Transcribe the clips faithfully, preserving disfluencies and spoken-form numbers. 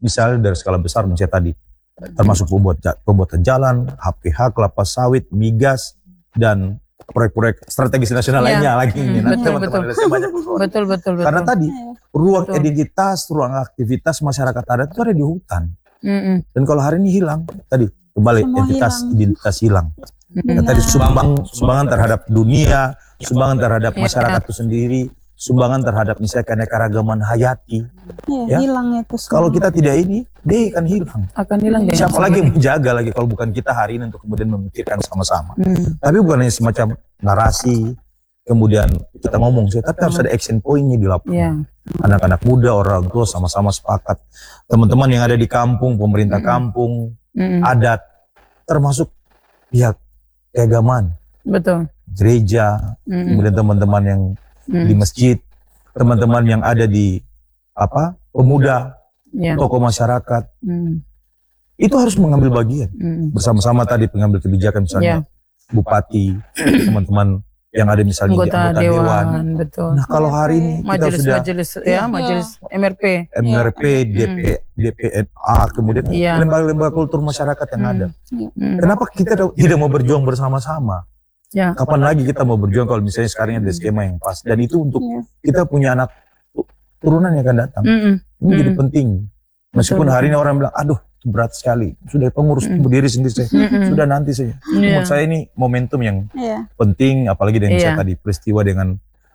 misalnya dari skala besar misalnya tadi, termasuk pembuat, pembuatan jalan, H P H, kelapa sawit, migas, dan proyek-proyek strategis nasional ya. lainnya lagi. Hmm, Nanti betul, teman-teman betul. ada banyak betul, betul, betul. Karena tadi ruang betul. identitas, ruang aktivitas masyarakat adat itu ada di hutan. Mm-mm. Dan kalau hari ini hilang, tadi kembali Semua identitas hilang. identitas hilang. Mm-mm. Dan tadi sumbang, sumbangan terhadap dunia, sumbangan terhadap Ya. masyarakat itu sendiri, sumbangan terhadap misalnya keanekaragaman hayati. Ya, Ya. hilang itu semua. Kalau kita tidak ini, dia akan hilang. Akan hilang deh. Siapa lagi yang menjaga lagi kalau bukan kita hari ini untuk kemudian memikirkan sama-sama. Hmm. Tapi bukan hanya semacam narasi, kemudian kita ngomong sih, tapi harus ada action point-nya di lapangan. Ya. Anak-anak muda, orang tua sama-sama sepakat. Teman-teman yang ada di kampung, pemerintah Mm-mm. kampung, Mm-mm. adat, termasuk pihak keagamaan, Betul. gereja, Mm-mm. kemudian teman-teman yang Mm. di masjid, teman-teman yang ada di apa pemuda, Ya. tokoh masyarakat, Mm. itu harus mengambil bagian Mm. bersama-sama tadi pengambil kebijakan misalnya bupati, teman-teman yang ada misalnya Anggota di anggota dewan, dewan. betul. Nah kalau hari ini kita Majelis sudah majelis ya, majelis M R P. M R P, D P, D P N A, kemudian Iya. lembaga-lembaga kultur masyarakat yang ada. Mm. Kenapa kita tidak mau berjuang bersama-sama? Ya. Kapan lagi kita mau berjuang kalau misalnya sekarang ada skema yang pas? Dan itu untuk Iya. kita punya anak turunan yang akan datang. Mm-mm. Ini jadi Mm. penting. Meskipun Betul, hari ini orang bilang, aduh itu berat sekali. Sudah pengurus Mm. berdiri sendiri saya. Mm-mm. Sudah nanti saja. Iya. Menurut saya ini momentum yang Iya. penting, apalagi dengan Iya. saya tadi peristiwa dengan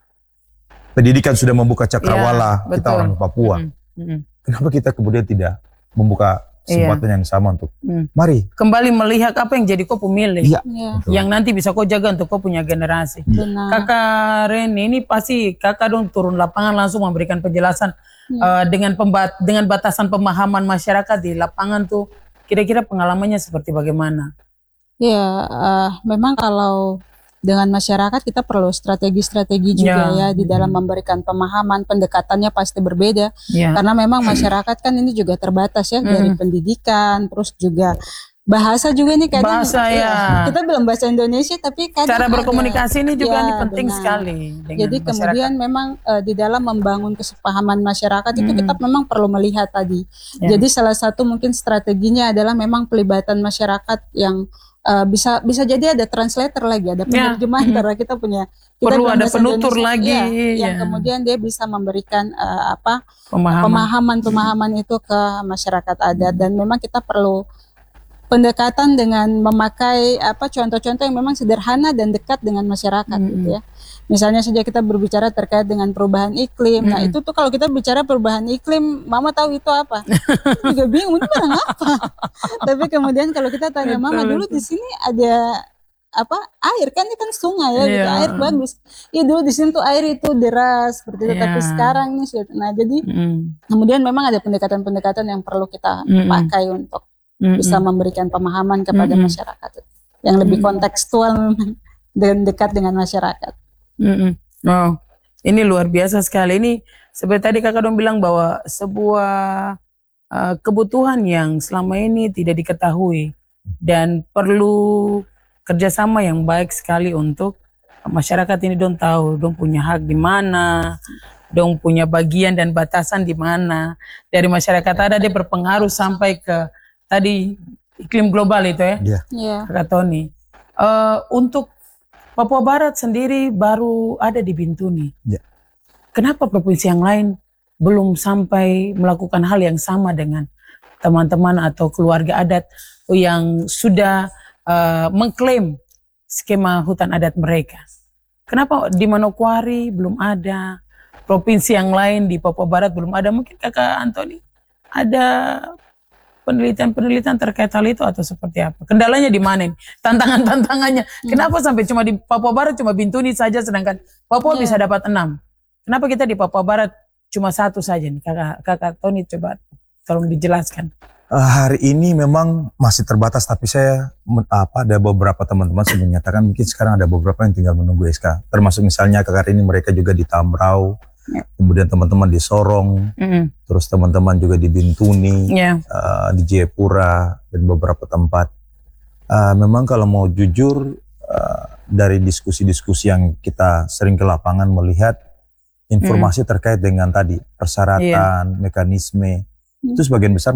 pendidikan sudah membuka cakrawala Iya, kita betul. orang Papua. Mm. Mm. Kenapa kita kemudian tidak membuka kesempatan yang sama untuk Mm. mari? Kembali melihat apa yang jadi kau pemilih. Iya. Iya. Betul. Yang nanti bisa kau jaga untuk kau punya generasi. Benar. Kakak Reni ini pasti kakak dong turun lapangan langsung memberikan penjelasan Iya. eh, dengan pembat dengan batasan pemahaman masyarakat di lapangan tuh kira-kira pengalamannya seperti bagaimana? Ya, eh, memang kalau dengan masyarakat kita perlu strategi-strategi juga Ya. ya di dalam memberikan pemahaman, pendekatannya pasti berbeda Ya. karena memang masyarakat kan ini juga terbatas ya dari pendidikan, terus juga bahasa juga nih kadang Bahasa, ya. kita belum bahasa Indonesia tapi kadang Cara ada- berkomunikasi ini juga Ya, ini penting benar. sekali. dengan Jadi masyarakat. kemudian memang eh, di dalam membangun kesepahaman masyarakat itu Mm. kita memang perlu melihat tadi. Ya. Jadi salah satu mungkin strateginya adalah memang pelibatan masyarakat yang eh, bisa bisa jadi ada translator lagi, ada Ya. penerjemah Mm. karena kita punya kita Perlu dalam ada bahasa penutur Indonesia, lagi, ya, yang ya. kemudian dia bisa memberikan eh, apa pemahaman. pemahaman-pemahaman itu ke masyarakat adat dan memang kita perlu pendekatan dengan memakai apa contoh-contoh yang memang sederhana dan dekat dengan masyarakat Mm-mm. gitu ya. Misalnya saja kita berbicara terkait dengan perubahan iklim. Nah, Mm-mm. itu tuh kalau kita bicara perubahan iklim, Mama tahu itu apa? Juga bingung itu barang apa. Tapi kemudian kalau kita tanya Mama Betul, dulu di sini ada apa air kan ini kan sungai ya gitu. Iya. Air bagus. Iya dulu di sini tuh air itu deras seperti itu Iya. tapi sekarang nih sudah- nah jadi Mm. kemudian memang ada pendekatan-pendekatan yang perlu kita Mm-mm. pakai untuk Mm-mm. bisa memberikan pemahaman kepada Mm-mm. masyarakat yang lebih Mm-mm. kontekstual dan dekat dengan masyarakat. Mm-mm. Oh, ini luar biasa sekali. Ini seperti tadi kakak dong bilang bahwa sebuah uh, kebutuhan yang selama ini tidak diketahui dan perlu kerjasama yang baik sekali untuk masyarakat ini dong tahu dong punya hak di mana, dong punya bagian dan batasan di mana. Dari masyarakat ada dia berpengaruh sampai ke tadi iklim global itu ya. Iya. Iya. Kakak Tony. Eh, untuk Papua Barat sendiri baru ada di Bintuni. Ya. Kenapa provinsi yang lain belum sampai melakukan hal yang sama dengan teman-teman atau keluarga adat yang sudah eh, mengklaim skema hutan adat mereka? Kenapa di Manokwari belum ada, provinsi yang lain di Papua Barat belum ada? Mungkin Kakak Antoni ada penelitian-penelitian terkait hal itu atau seperti apa? Kendalanya di mana? Tantangan-tantangannya. Kenapa sampai cuma di Papua Barat cuma Bintuni saja sedangkan Papua Yeah. bisa dapat enam? Kenapa kita di Papua Barat cuma satu saja nih? Kakak, Kakak Tony coba tolong dijelaskan. Uh, hari ini memang masih terbatas, tapi saya men- apa ada beberapa teman-teman sudah menyatakan mungkin sekarang ada beberapa yang tinggal menunggu S K. Termasuk misalnya kakak ini mereka juga di Tambrau, Ya. kemudian teman-teman di Sorong, Mm-mm. terus teman-teman juga di Bintuni, Ya. uh, di Jayapura dan beberapa tempat. Uh, memang kalau mau jujur uh, dari diskusi-diskusi yang kita sering ke lapangan melihat informasi terkait dengan tadi persyaratan, mekanisme itu sebagian besar